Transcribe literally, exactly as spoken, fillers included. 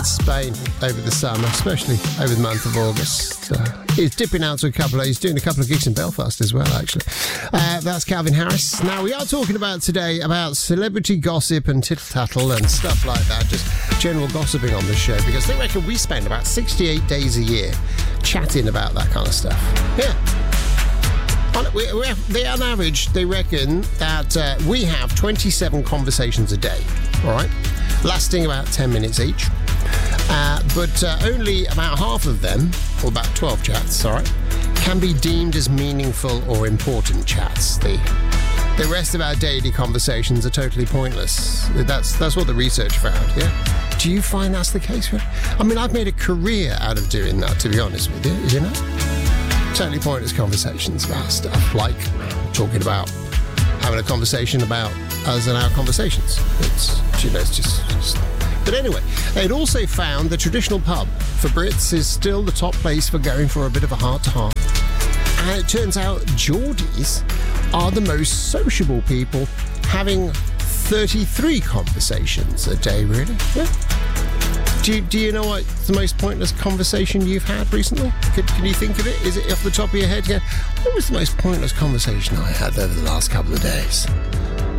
Spain over the summer, especially over the month of August. Uh, he's dipping out to a couple of, he's doing a couple of gigs in Belfast as well, actually. Uh, that's Calvin Harris. Now, we are talking about today about celebrity gossip and tittle-tattle and stuff like that, just general gossiping on the show, because they reckon we spend about sixty-eight days a year chatting about that kind of stuff. Yeah. On, we, we have, they, on average, they reckon that uh, we have twenty-seven conversations a day, all right, lasting about ten minutes each. Uh, but uh, only about half of them, or about twelve chats, all right, can be deemed as meaningful or important chats. The, the rest of our daily conversations are totally pointless. That's, that's what the research found, yeah? Do you find that's the case? I mean, I've made a career out of doing that, to be honest with you, you know? Totally pointless conversations about stuff like talking about having a conversation about us and our conversations. It's, you know, it's just, just... But anyway, they'd also found the traditional pub for Brits is still the top place for going for a bit of a heart-to-heart. And it turns out Geordies are the most sociable people, having thirty-three conversations a day, really. Yeah. Do you, do you know what the most pointless conversation you've had recently? Can, can you think of it? Is it off the top of your head? Yeah. What was the most pointless conversation I had over the last couple of days?